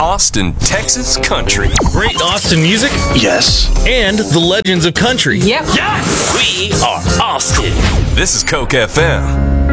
Austin, Texas country. Great Austin music? Yes. And the legends of country. Yep. Yes! We are Austin. This is Coke FM.